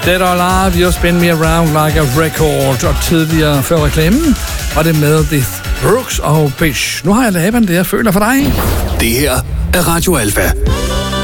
Dead or Alive, You Spin Me Around Like a Record. Og tidligere før reklamen var det med The Brooks og Bish. Nu har jeg lavet det, jeg føler for dig. Det her er Radio Alfa.